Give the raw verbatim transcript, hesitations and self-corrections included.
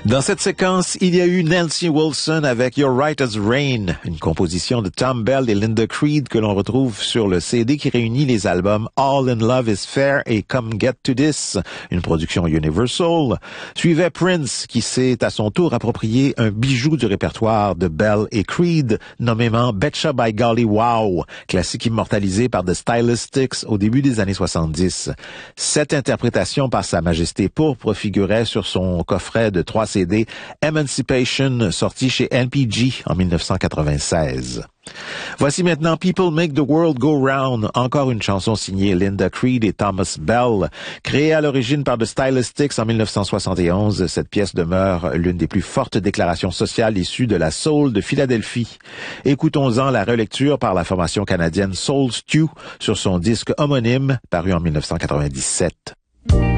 Dans cette séquence, il y a eu Nancy Wilson avec You're Right as Rain, une composition de Thom Bell et Linda Creed que l'on retrouve sur le C D qui réunit les albums All in Love is Fair et Come Get to This, une production Universal. Suivait Prince qui s'est à son tour approprié un bijou du répertoire de Bell et Creed, nommément Betcha by Golly Wow, classique immortalisé par The Stylistics au début des années soixante-dix. Cette interprétation par Sa Majesté Pourpre figurait sur son coffret de trois C D Emancipation, sorti chez N P G en dix-neuf cent quatre-vingt-seize. Voici maintenant People Make the World Go Round, encore une chanson signée Linda Creed et Thomas Bell. Créée à l'origine par The Stylistics en dix-neuf cent soixante et onze, cette pièce demeure l'une des plus fortes déclarations sociales issues de la soul de Philadelphie. Écoutons-en la relecture par la formation canadienne Soul Stew sur son disque homonyme paru en dix-neuf cent quatre-vingt-dix-sept.